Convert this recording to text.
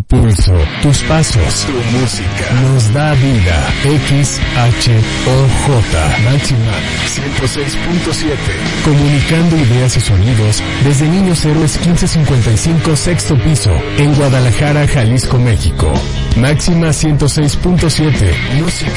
pulso, tus pasos, tu música, nos da vida. XHOJ, Máxima 106.7. Comunicando ideas y sonidos desde Niños Héroes 1555, sexto piso, en Guadalajara, Jalisco, México. Máxima 106.7, música